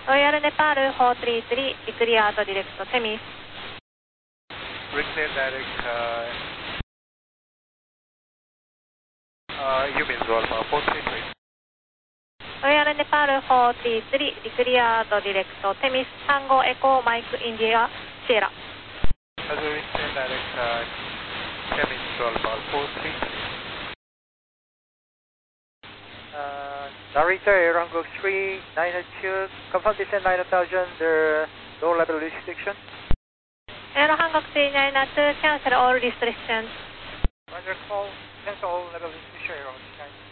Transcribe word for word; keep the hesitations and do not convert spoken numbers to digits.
Royal Nepal four three three, declare to direct Temis. Reclaim direct, uh, uh, you mean Alpha four three three. Royal Nepal four three three, declare to direct Temis, Tango Echo Mike India Sierra. As we reclaim direct, uh, Temis Alpha four three three. Uh, narrator, Aerohanguk three nine two, confirm descent nine thousand, the low level restriction. Aerohanguk three nine two, cancel all restrictions. Roger, call, cancel all level restriction, Aerohanguk nine.